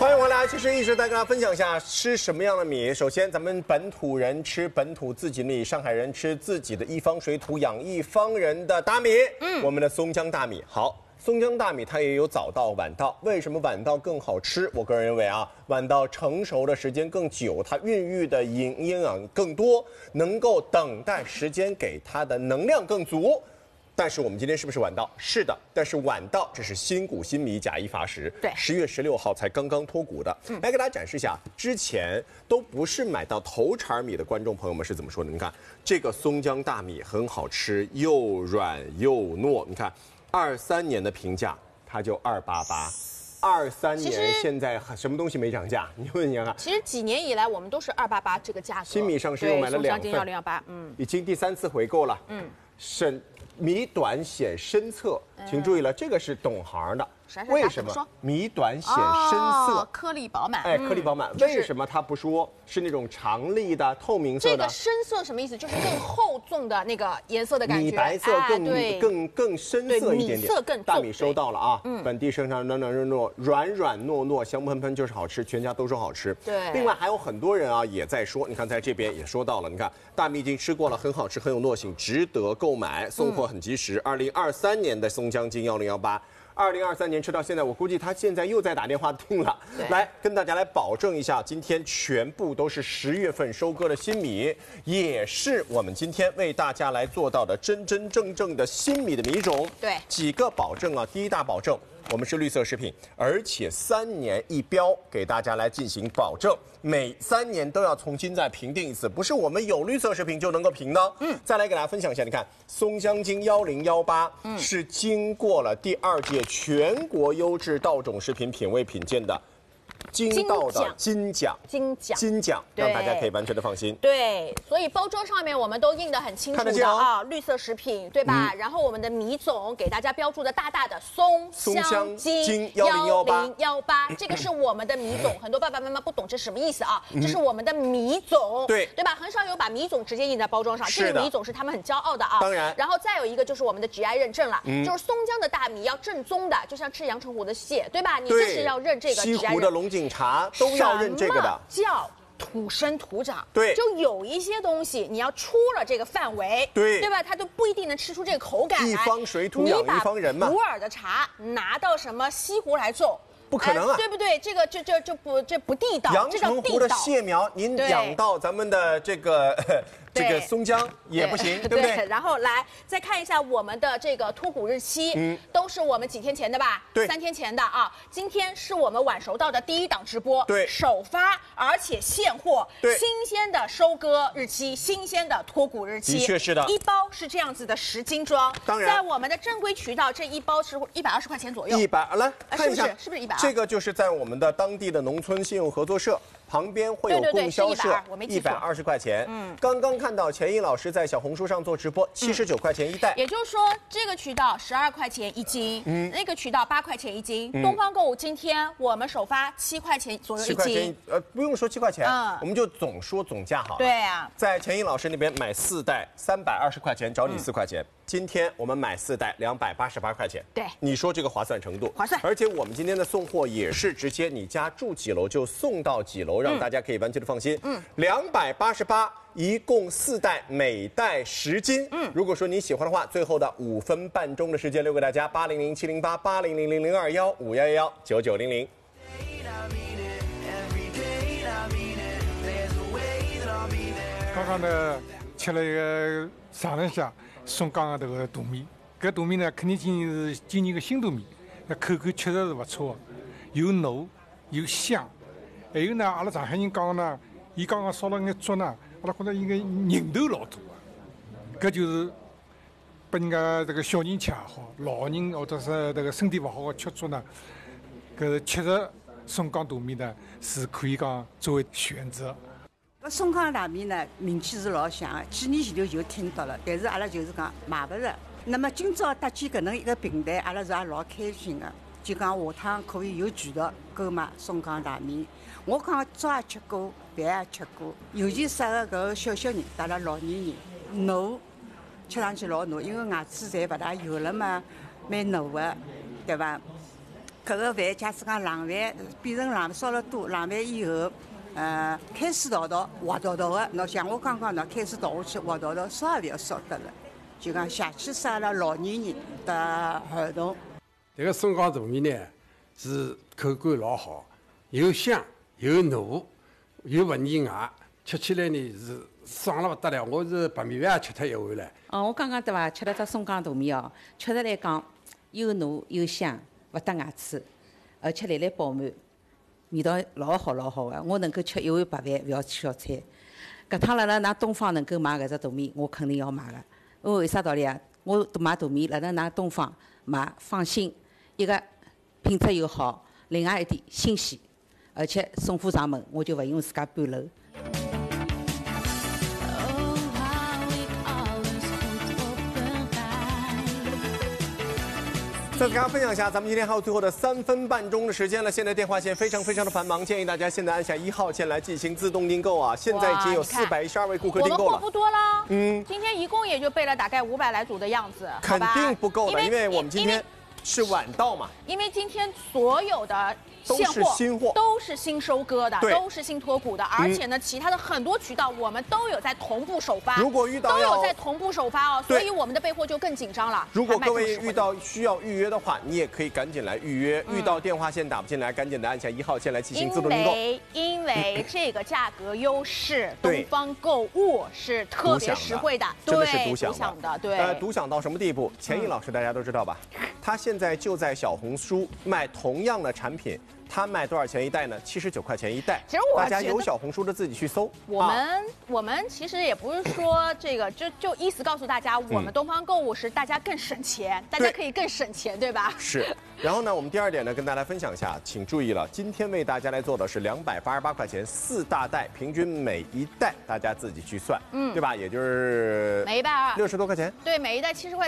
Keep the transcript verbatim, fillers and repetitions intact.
欢迎回来，其实一直在跟大家分享一下吃什么样的米。首先，咱们本土人吃本土自己的米，上海人吃自己的一方水土养一方人的大米。嗯，我们的松江大米好。 松江大米它也有早稻、晚稻，为什么晚稻更好吃？我个人认为啊，晚稻成熟的时间更久，它孕育的营营养更多，能够等待时间给它的能量更足。但是我们今天是不是晚稻？是的，但是晚稻这是新谷新米，假一罚十。 对， 十月十六号才刚刚脱谷的。嗯，来给大家展示一下，之前都不是买到头茬米的观众朋友们是怎么说的？你看这个松江大米很好吃，又软又糯。你看。 二三年的评价，它就二八八，二三年现在什么东西没涨价？你问你啊。 其实几年以来我们都是二八八这个价格。 新米上市又买了两份， 幺零幺八，嗯， 已经第三次回购了。嗯，深米短显深色，请注意了，这个是懂行的。 为什么米短显深色？ 哦、颗粒饱满。 哎，颗粒饱满。嗯就是、为什么它不说是那种长粒的、透明色的？ 这个深色什么意思？就是更厚重的那个颜色的感觉。 米白色更、哎、更更深色一点点。 米色更重。 大米收到了啊，嗯、本地生产，软软糯糯，软软糯糯，香喷喷，就是好吃，全家都说好吃。 对。 另外还有很多人啊也在说，你看在这边也说到了，你看大米已经吃过了，很好吃，很有糯性，值得购买，送货很及时。二零二三年的松江金幺零幺八。 二零二三年吃到现在，我估计他现在又在打电话订了。来跟大家来保证一下，今天全部都是十月份收割的新米，也是我们今天为大家来做到的真真正正的新米的米种。 对， 几个保证啊，第一大保证。 我们是绿色食品，而且三年一标，给大家来进行保证，每三年都要重新再评定一次，不是我们有绿色食品就能够评的。嗯，再来给大家分享一下，你看松香精幺零幺八，嗯，是经过了第二届全国优质稻种食品品味品鉴的。 金稻的金奖， 金奖， 金奖，让大家可以完全的放心。 对，所以包装上面我们都印得很清楚的啊，绿色食品，对吧？然后我们的米种给大家标注的大大的松香精幺零幺八幺八，这个是我们的米种。很多爸爸妈妈不懂这什么意思啊？这是我们的米种， 对对吧？很少有把米种直接印在包装上，这个米种是他们很骄傲的啊。 当然， 然后再有一个就是我们的 G I 认证了，就是松江的大米要正宗的，就像吃阳澄湖的蟹，对吧？你就是要认这个 G I 认证。 西湖的龙井茶都要认这个的。 叫土生土长， 对， 就有一些东西你要出了这个范围， 对， 对吧？它都不一定能吃出这个口感来。 一方水土养一方人嘛。 普洱的茶拿到什么西湖来种？ 不可能啊， 哎、对不对？这个这这这不这不地道。 阳澄湖的蟹苗，您养到咱们的这个这个松江也不行， 对, 对不对？ 然后来再看一下我们的这个脱谷日期，嗯，都是我们几天前的吧？ 对， 三天前的啊。今天是我们晚熟稻的第一档直播， 对， 首发而且现货， 对， 新鲜的收割日期，新鲜的脱谷日期， 的确是的。 一包是这样子的十斤装， 当然， 在我们的正规渠道，这一包是一百二十块钱左右。 一百来看一下， 是不是一百二？ 这个就是在我们的当地的农村信用合作社。 旁边会有供销社，一百二十块钱。嗯，刚刚看到钱毅老师在小红书上做直播，七十九块钱一袋。 也就是说，这个渠道十二块钱一斤，嗯，那个渠道八块钱一斤。嗯、东方购物今天我们首发七块钱左右一斤。七块钱， 呃，不用说七块钱，嗯，我们就总说总价好了。 对呀、啊， 在钱毅老师那边买四袋，三百二十块钱，找你四块钱。嗯 今天我们买四袋，两百八十八块钱。 对， 你说这个划算程度？ 划算。 而且我们今天的送货也是直接你家住几楼就送到几楼，让大家可以完全的放心。嗯，两百八十八，一共四袋，每袋十斤。嗯，如果说你喜欢的话，最后的五分半钟的时间留给大家，八零零七零八八零零零零二幺五幺幺幺九九零零。 刚刚呢，吃了一个上了一下。 松江的这个大米，搿大米呢，肯定今年是今年的新大米，那口感确实是不错，又糯又香。还有呢，阿拉上海人讲呢，伊刚刚烧了眼竹呢，阿拉觉得应该人头老多啊。搿就是拨人家这个小人吃也好，老人或者是这个身体不好的吃竹呢，搿确实松江大米呢是可以讲作为选择。 搿松江大米呢，名气是老响的，几年前头就听到了，但是阿拉就是讲买勿着。那么今朝搭建搿能一个平台，阿拉是也老开心的，就讲下趟可以有渠道购买松江大米。我讲早也吃过，饭也吃过，尤其适合搿个小小人，带了老年人，糯，吃上去老糯，因为外子侪勿大有了嘛，蛮糯的，对伐？ 搿个饭假使讲冷饭变成冷烧了多冷饭以后，呃，开水倒倒滑倒倒的，喏像我刚刚喏开水倒下去滑倒倒，烧也勿要烧得了，就讲下去适阿拉老年人的儿童。 这个松江大米呢是口感老好，又香又糯，又不腻牙，吃起来呢是爽了不得了。我是白米饭也吃脱一碗了。 哦，我刚刚对伐，吃了只松江大米哦，确实来讲又糯又香，勿得牙齿，而且来来饱满，味道老好老好个。我能够吃一碗白饭，勿要吃小菜。搿趟辣辣㑚东方能够买搿只大米，我肯定要买个。因为为啥道理啊？我买大米辣辣㑚东方买，放心，一个品质又好，另外一点新鲜，而且送货上门，我就勿用自家搬楼。 再给大家分享一下，咱们今天还有最后的三分半钟的时间了。现在电话线非常非常的繁忙，建议大家现在按下一号键来进行自动订购啊！现在已经有四百一十二位顾客订购了。 我们货不多了， 嗯， 今天一共也就备了大概五百来组的样子， 肯定不够的，因为我们今因为天是晚到嘛。 因为今天所有的都现货是新货， 都是新收割的， 对都是新脱骨的，而且呢，其他的很多渠道我们都有在同步首发。 如果遇到都要有在同步首发哦， 对所以我们的备货就更紧张了。 如果各位还卖这么实惠遇到需要预约的话，你也可以赶紧来预约。 嗯遇到电话线打不进来，赶紧的按下一号键来进行自因动订购。 为因为这个价格优势， 对东方购物是特别实惠的， 真的是对， 独享独享的，对。 呃，独享到什么地步？钱毅老师大家都知道吧？他现在就在小红书卖同样的产品。他卖多少钱一袋呢？七十九块钱一袋。 其实我大家觉得有小红书的自己去搜。 我们、啊、我们其实也不是说这个，就就意思告诉大家，我们东方购物是大家更省钱，大家可以更省钱，对吧？ 是。然后呢，我们第二点呢，跟大家分享一下，请注意了，今天为大家来做的是两百八十八块钱四大袋，平均每一袋大家自己去算，嗯，对吧？也就是每一袋六十多块钱。 对，每一袋七十块。